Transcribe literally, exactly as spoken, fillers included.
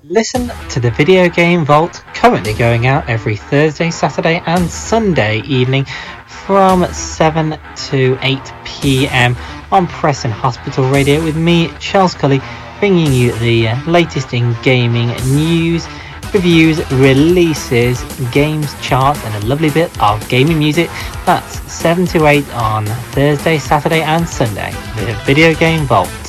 Listen to the Video Game Vault, currently going out every Thursday, Saturday and Sunday evening from seven to eight p m on Preston Hospital Radio with me, Charles Cully, bringing you the latest in gaming news, reviews, releases, games, charts and a lovely bit of gaming music. That's seven to eight on Thursday, Saturday and Sunday, the Video Game Vault.